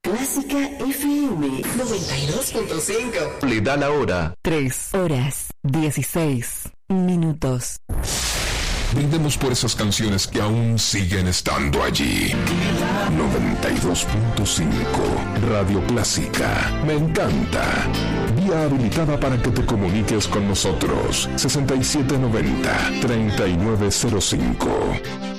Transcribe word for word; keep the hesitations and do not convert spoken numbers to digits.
Clásica F M noventa y dos punto cinco. Le da la hora. tres horas dieciséis minutos. Brindemos por esas canciones que aún siguen estando allí. noventa y dos punto cinco Radio Clásica. Me encanta. Vía habilitada para que te comuniques con nosotros. sesenta y siete noventa, treinta y nueve cero cinco.